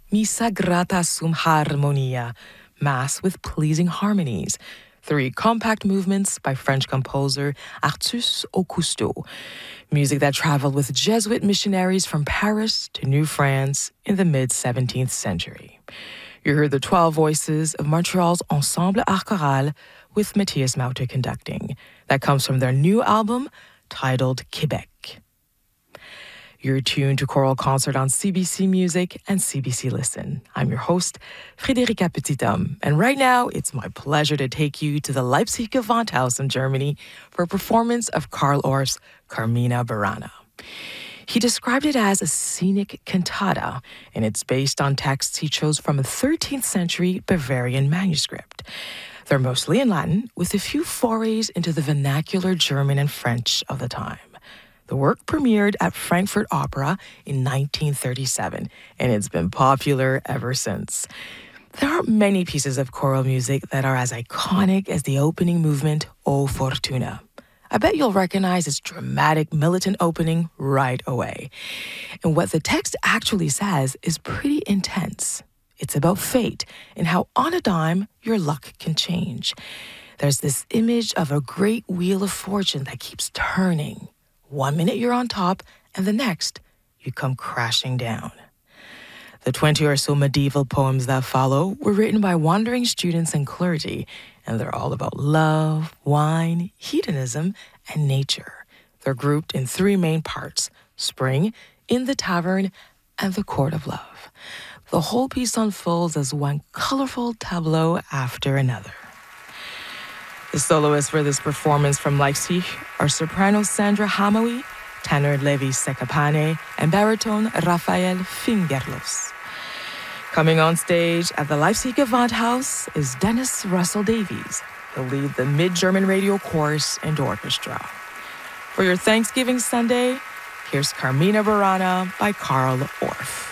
Missa grata sum harmonia, Mass with pleasing harmonies. 3 compact movements by French composer Artus Augusto. Music that traveled with Jesuit missionaries from Paris to New France in the mid-17th century. You heard the 12 voices of Montreal's Ensemble Art Choral with Matthias Mauter conducting. That comes from their new album titled Quebec. You're tuned to Choral Concert on CBC Music and CBC Listen. I'm your host, Friederike Petithomme, and right now it's my pleasure to take you to the Leipzig Gewandhaus in Germany for a performance of Carl Orff's Carmina Burana. He described it as a scenic cantata, and it's based on texts he chose from a 13th century Bavarian manuscript. They're mostly in Latin, with a few forays into the vernacular German and French of the time. The work premiered at Frankfurt Opera in 1937, and it's been popular ever since. There aren't many pieces of choral music that are as iconic as the opening movement, O Fortuna. I bet you'll recognize its dramatic militant opening right away. And what the text actually says is pretty intense. It's about fate and how on a dime your luck can change. There's this image of a great wheel of fortune that keeps turning. 1 minute you're on top, and the next, you come crashing down. The 20 or so medieval poems that follow were written by wandering students and clergy, and they're all about love, wine, hedonism, and nature. They're grouped in 3 main parts: spring, in the tavern, and the court of love. The whole piece unfolds as one colorful tableau after another. The soloists for this performance from Leipzig are soprano Sandra Hamawi, tenor Levi Sekapane, and baritone Raphael Fingerlos. Coming on stage at the Leipzig Gewandhaus is Dennis Russell Davies. He'll lead the Mid-German Radio Chorus and Orchestra. For your Thanksgiving Sunday, here's Carmina Burana by Carl Orff.